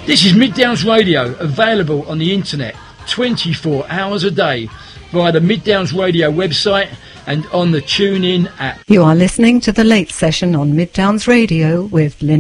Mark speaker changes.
Speaker 1: This is Mid Downs Radio, available on the internet 24 hours a day via the Mid Downs Radio website and on the TuneIn app.
Speaker 2: You are listening to The Late Session on Mid Downs Radio with Lynn